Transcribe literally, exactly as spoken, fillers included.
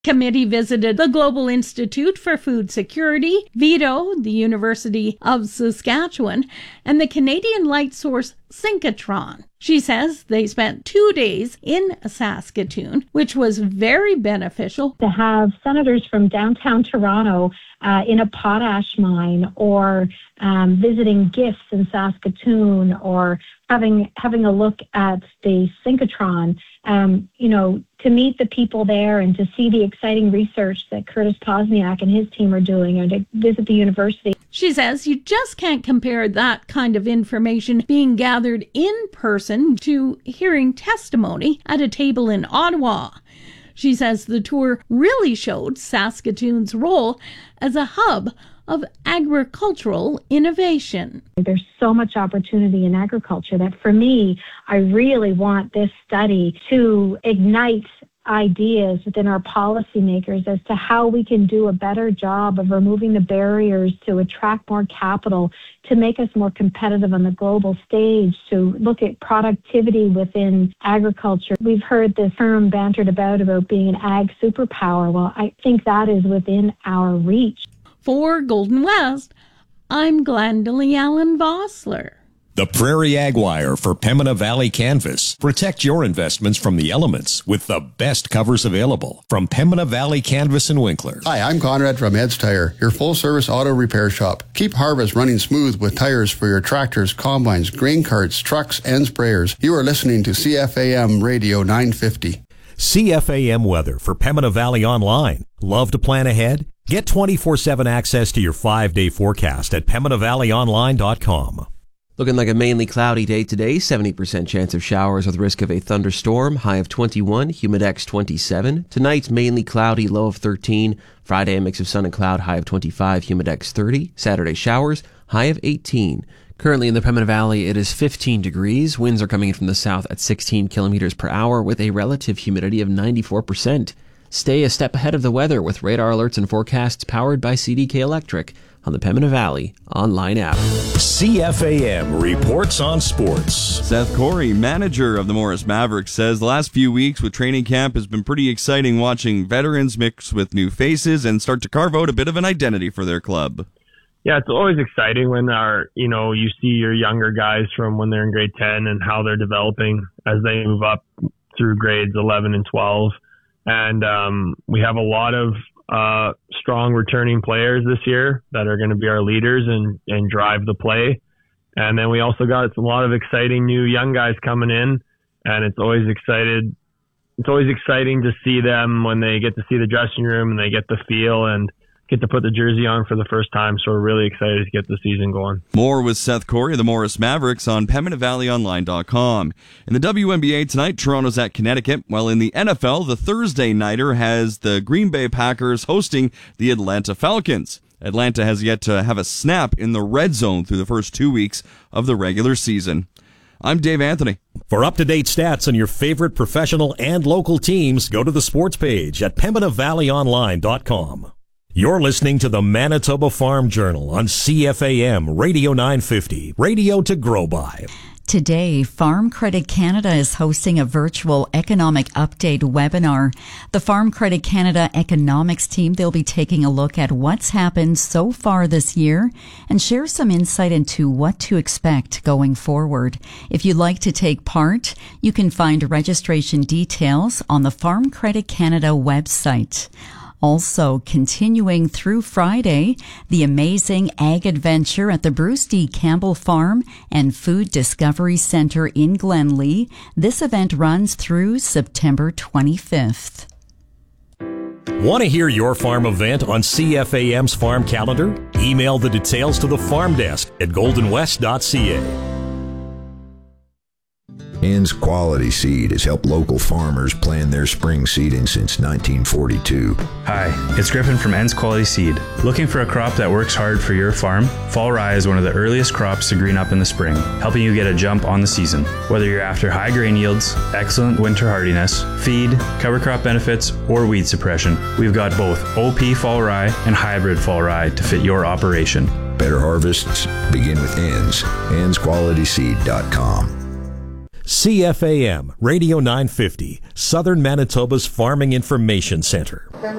Committee visited the Global Institute for Food Security, VITO, the University of Saskatchewan, and the Canadian light source Synchrotron. She says they spent two days in Saskatoon, which was very beneficial. To have senators from downtown Toronto uh, in a potash mine, or um, visiting GIFs in Saskatoon, or having having a look at the synchrotron, um, you know, to meet the people there and to see the exciting research that Curtis Posniak and his team are doing, and to visit the university. She says you just can't compare that kind of information being gathered in person to hearing testimony at a table in Ottawa. She says the tour really showed Saskatoon's role as a hub of agricultural innovation. There's so much opportunity in agriculture that for me, I really want this study to ignite ideas within our policymakers as to how we can do a better job of removing the barriers to attract more capital, to make us more competitive on the global stage, to look at productivity within agriculture. We've heard the term bantered about about being an ag superpower. Well, I think that is within our reach. For Golden West, I'm Glendalee Allen Vossler. The Prairie Ag Wire for Pembina Valley Canvas. Protect your investments from the elements with the best covers available from Pembina Valley Canvas in Winkler. Hi, I'm Conrad from Ed's Tire, your full-service auto repair shop. Keep harvest running smooth with tires for your tractors, combines, grain carts, trucks, and sprayers. You are listening to C F A M Radio nine fifty. C F A M weather for Pembina Valley Online. Love to plan ahead? Get twenty-four seven access to your five-day forecast at pembina valley online dot com. Looking like a mainly cloudy day today, seventy percent chance of showers with risk of a thunderstorm, high of twenty-one, humidex twenty-seven. Tonight's mainly cloudy, low of thirteen. Friday, a mix of sun and cloud, high of twenty-five, humidex thirty. Saturday, showers, high of eighteen. Currently in the Pembina Valley, it is fifteen degrees. Winds are coming in from the south at sixteen kilometers per hour with a relative humidity of ninety-four percent. Stay a step ahead of the weather with radar alerts and forecasts powered by C D K Electric on the Pembina Valley online app. C F A M reports on sports. Seth Corey, manager of the Morris Mavericks, says the last few weeks with training camp has been pretty exciting, watching veterans mix with new faces and start to carve out a bit of an identity for their club. Yeah, it's always exciting when our, you know, you see your younger guys from when they're in grade ten and how they're developing as they move up through grades eleven and twelve. And um, we have a lot of uh, strong returning players this year that are going to be our leaders and, and drive the play. And then we also got a lot of exciting new young guys coming in, and it's always excited. It's always exciting to see them when they get to see the dressing room and they get the feel and get to put the jersey on for the first time. So we're really excited to get the season going. More with Seth Corey of the Morris Mavericks on pembina valley online dot com. In the W N B A tonight, Toronto's at Connecticut, while in the N F L, the Thursday nighter has the Green Bay Packers hosting the Atlanta Falcons. Atlanta has yet to have a snap in the red zone through the first two weeks of the regular season. I'm Dave Anthony. For up-to-date stats on your favorite professional and local teams, go to the sports page at pembina valley online dot com. You're listening to the Manitoba Farm Journal on C F A M Radio nine fifty, radio to grow by. Today, Farm Credit Canada is hosting a virtual economic update webinar. The Farm Credit Canada economics team, they'll be taking a look at what's happened so far this year and share some insight into what to expect going forward. If you'd like to take part, you can find registration details on the Farm Credit Canada website. Also, continuing through Friday, the amazing ag adventure at the Bruce D. Campbell Farm and Food Discovery Center in Glenlee. This event runs through September twenty-fifth. Want to hear your farm event on C F A M's farm calendar? Email the details to the farm desk at golden west dot c a. Ann's Quality Seed has helped local farmers plan their spring seeding since nineteen forty-two. Hi, it's Griffin from Ann's Quality Seed. Looking for a crop that works hard for your farm? Fall rye is one of the earliest crops to green up in the spring, helping you get a jump on the season. Whether you're after high grain yields, excellent winter hardiness, feed, cover crop benefits, or weed suppression, we've got both O P fall rye and hybrid fall rye to fit your operation. Better harvests begin with Ann's. anns quality seed dot com. C F A M, Radio nine fifty, Southern Manitoba's Farming Information Center.